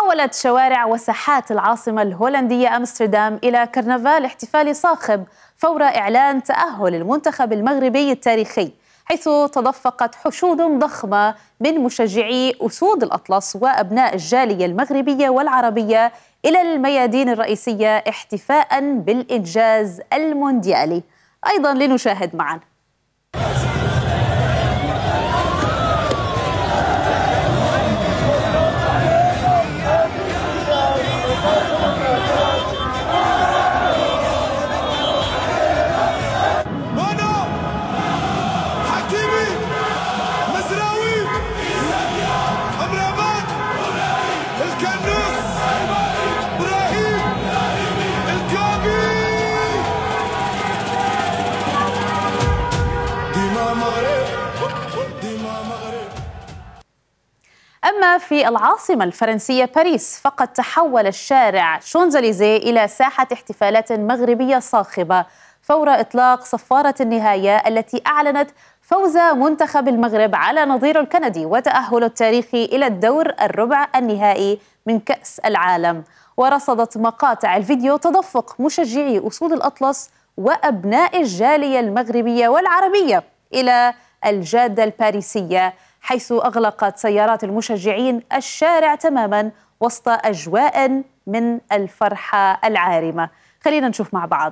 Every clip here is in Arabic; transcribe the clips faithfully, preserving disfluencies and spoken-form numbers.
تحولت شوارع وساحات العاصمة الهولندية أمستردام إلى كرنفال احتفالي صاخب فور إعلان تأهل المنتخب المغربي التاريخي، حيث تدفقت حشود ضخمة من مشجعي أسود الأطلس وأبناء الجالية المغربية والعربية إلى الميادين الرئيسية احتفاء بالإنجاز المونديالي. أيضا لنشاهد معا. أما في العاصمة الفرنسية باريس فقد تحول الشارع شونزليزيه إلى ساحة احتفالات مغربية صاخبة فور إطلاق صفارة النهاية التي أعلنت فوز منتخب المغرب على نظيره الكندي وتأهله التاريخي إلى الدور الربع النهائي من كأس العالم. ورصدت مقاطع الفيديو تدفق مشجعي أسود الأطلس وأبناء الجالية المغربية والعربية إلى الجادة الباريسية، حيث أغلقت سيارات المشجعين الشارع تماما وسط أجواء من الفرحة العارمة. خلينا نشوف مع بعض.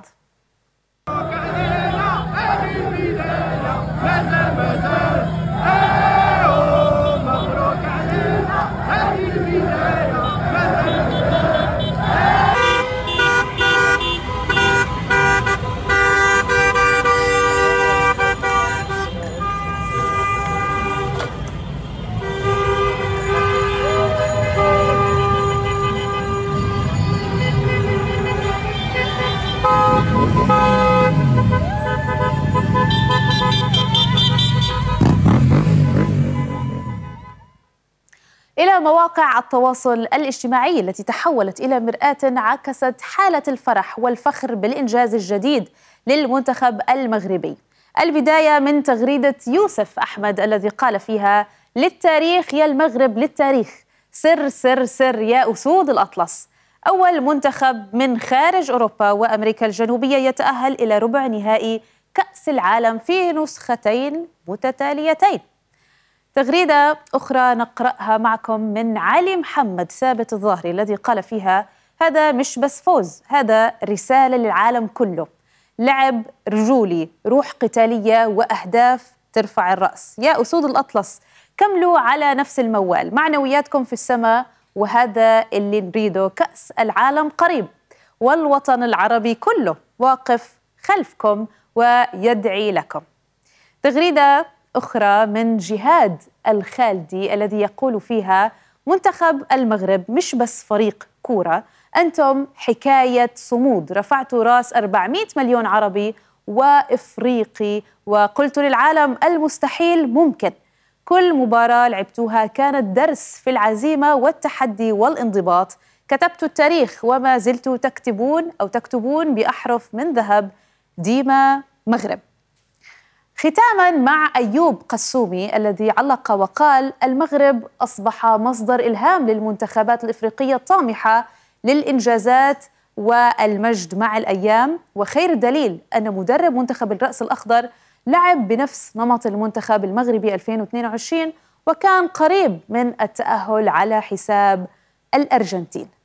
إلى مواقع التواصل الاجتماعي التي تحولت إلى مرآة عكست حالة الفرح والفخر بالإنجاز الجديد للمنتخب المغربي. البداية من تغريدة يوسف أحمد الذي قال فيها: للتاريخ يا المغرب للتاريخ، سر سر سر يا أسود الأطلس، أول منتخب من خارج أوروبا وأمريكا الجنوبية يتأهل إلى ربع نهائي كأس العالم في نسختين متتاليتين. تغريدة أخرى نقرأها معكم من علي محمد ثابت الظاهري الذي قال فيها: هذا مش بس فوز، هذا رسالة للعالم كله، لعب رجولي، روح قتالية وأهداف ترفع الرأس. يا أسود الأطلس كملوا على نفس الموال، معنوياتكم في السماء، وهذا اللي نريده. كأس العالم قريب والوطن العربي كله واقف خلفكم ويدعي لكم. تغريدة أخرى من جهاد الخالدي الذي يقول فيها: منتخب المغرب مش بس فريق كورة، أنتم حكاية صمود، رفعتوا راس أربعمئة مليون عربي وإفريقي وقلت للعالم المستحيل ممكن. كل مباراة لعبتوها كانت درس في العزيمة والتحدي والانضباط، كتبتوا التاريخ وما زلتوا تكتبون أو تكتبون بأحرف من ذهب. ديما مغرب. ختاما مع أيوب قسومي الذي علق وقال: المغرب أصبح مصدر إلهام للمنتخبات الإفريقية الطامحة للإنجازات والمجد مع الأيام، وخير دليل أن مدرب منتخب الرأس الأخضر لعب بنفس نمط المنتخب المغربي ألفين واثنين وعشرين وكان قريب من التأهل على حساب الأرجنتين.